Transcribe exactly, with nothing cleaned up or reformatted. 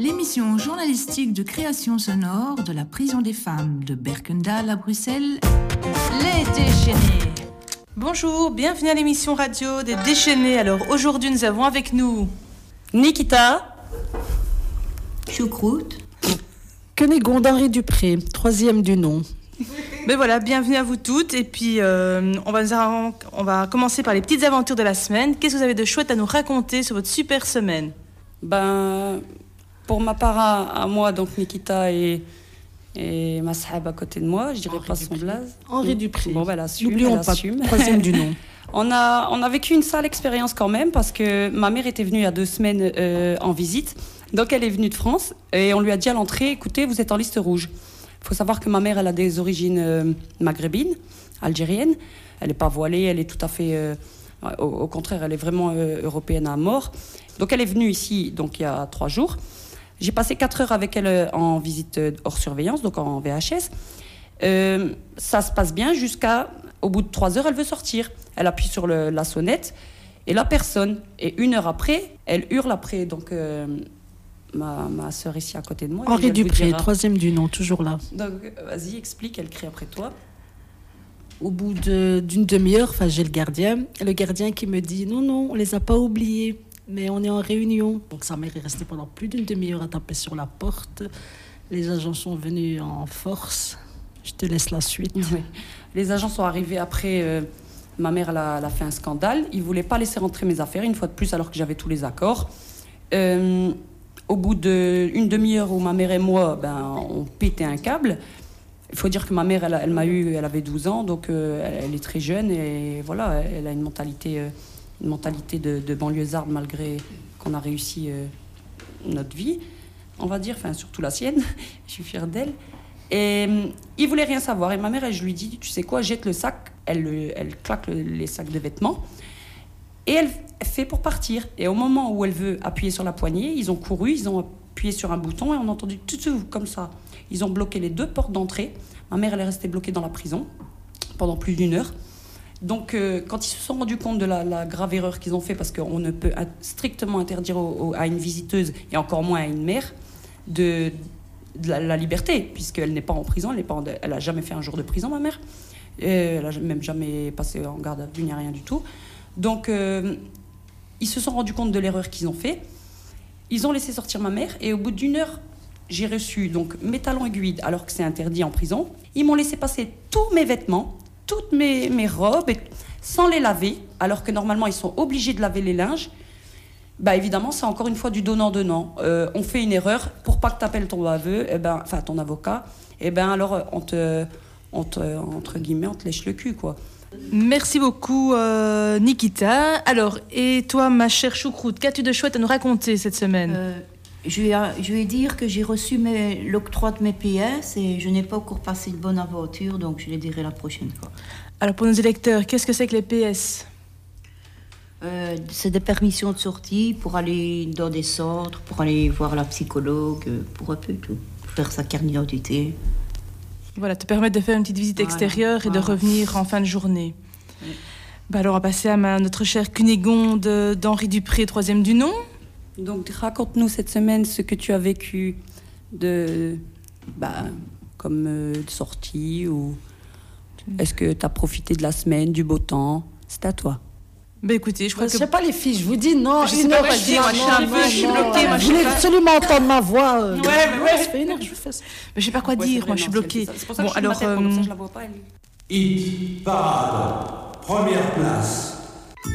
l'émission journalistique de création sonore de la prison des femmes de Berkendahl à Bruxelles, Les Déchaînés. Bonjour, bienvenue à l'émission radio des Déchaînés. Alors aujourd'hui nous avons avec nous Nikita, Choucroute, Cunégonde Henri Dupré, troisième du nom. Ben voilà, bienvenue à vous toutes. Et puis euh, on, va, on va commencer par les petites aventures de la semaine. Qu'est-ce que vous avez de chouette à nous raconter sur votre super semaine? Ben, pour ma part à, à moi, donc Nikita et, et ma sahab à côté de moi, je dirais Henri pas Dupré. son blaze. Henri Dupré. Bon, ben, elle assume, N'oublions elle pas, assume. troisième du nom. On a, on a vécu une sale expérience quand même parce que ma mère était venue il y a deux semaines euh, en visite. Donc elle est venue de France et on lui a dit à l'entrée, écoutez, vous êtes en liste rouge. Il faut savoir que ma mère, elle a des origines euh, maghrébines, algériennes. Elle n'est pas voilée, elle est tout à fait... Euh, au, au contraire, elle est vraiment euh, européenne à mort. Donc elle est venue ici donc, il y a trois jours. J'ai passé quatre heures avec elle euh, en visite euh, hors surveillance, donc en V H S. Euh, ça se passe bien jusqu'à... Au bout de trois heures, elle veut sortir. Elle appuie sur le, la sonnette et la personne. Et une heure après, elle hurle après. Donc... Euh, Ma, ma soeur ici à côté de moi. Henri Dupré, troisième du nom, toujours là. Donc, vas-y, explique, elle crie après toi. Au bout de, d'une demi-heure, enfin, j'ai le gardien. Le gardien qui me dit, non, non, on les a pas oubliés, mais on est en réunion. Donc, sa mère est restée pendant plus d'une demi-heure à taper sur la porte. Les agents sont venus en force. Je te laisse la suite. Oui. Les agents sont arrivés après. Euh, ma mère, elle a, elle a fait un scandale. Ils ne voulaient pas laisser rentrer mes affaires, une fois de plus, alors que j'avais tous les accords. Euh... Au bout d'une demi-heure où ma mère et moi, ben, on pétait un câble. Il faut dire que ma mère, elle, elle m'a eu, elle avait douze ans, donc euh, elle, elle est très jeune et voilà, elle a une mentalité, euh, une mentalité de, de banlieusarde malgré qu'on a réussi euh, notre vie, on va dire, enfin surtout la sienne. Je suis fière d'elle. Et euh, il voulait rien savoir. Et ma mère, elle, je lui dis, tu sais quoi, jette le sac. Elle, elle claque le, les sacs de vêtements. Et elle fait pour partir. Et au moment où elle veut appuyer sur la poignée, ils ont couru, ils ont appuyé sur un bouton et on a entendu tout comme ça. Ils ont bloqué les deux portes d'entrée. Ma mère, elle est restée bloquée dans la prison pendant plus d'une heure. Donc, euh, quand ils se sont rendus compte de la, la grave erreur qu'ils ont fait, parce qu'on ne peut strictement interdire au, au, à une visiteuse, et encore moins à une mère, de, de la, la liberté, puisqu'elle n'est pas en prison, elle n'a jamais fait un jour de prison, ma mère. Et elle n'a même jamais passé en garde à vue, ni rien du tout. Donc, euh, ils se sont rendus compte de l'erreur qu'ils ont fait. Ils ont laissé sortir ma mère. Et au bout d'une heure, j'ai reçu donc, mes talons aiguilles, alors que c'est interdit en prison. Ils m'ont laissé passer tous mes vêtements, toutes mes, mes robes, et, sans les laver, alors que normalement, ils sont obligés de laver les linges. Bah, évidemment, c'est encore une fois du donnant-donnant. Euh, on fait une erreur, pour pas que tu appelles ton aveu, eh ben, enfin ton avocat, et ben alors, on te, on te, entre guillemets, on te lèche le cul, quoi. Merci beaucoup euh, Nikita. Alors, et toi ma chère Choucroute, qu'as-tu de chouette à nous raconter cette semaine? euh, je, vais, je vais dire que j'ai reçu mes, l'octroi de mes P S et je n'ai pas encore passé de bonne aventure, donc je les dirai la prochaine fois. Alors pour nos électeurs, qu'est-ce que c'est que les P S? euh, C'est des permissions de sortie pour aller dans des centres, pour aller voir la psychologue, pour un peu tout, pour faire sa carte d'identité. Voilà, te permettre de faire une petite visite voilà, extérieure et voilà. de revenir en fin de journée. Oui. Bah alors, on va passer à ma, notre chère Cunégonde d'Henri Dupré, troisième du nom. Donc, raconte-nous cette semaine ce que tu as vécu de, bah, comme euh, de sortie ou est-ce que tu as profité de la semaine, du beau temps? C'est à toi. Bah écoutez, je crois Je que... sais pas les filles, je vous dis non. Je sais une pas heure, quoi je dire, dis, moi, non, je suis non, bloquée, non. moi, je Je sais voulais pas. absolument entendre ma voix. euh, Ouais, mais ouais. Ça fait une heure que je fais ça. Mais je sais pas quoi Ouais, dire, c'est moi vrai, je suis non, bloquée. c'est, c'est pour ça Bon, que je suis alors... ma tête, comme euh, ça je la vois pas. Elle... Hit Parade, première place.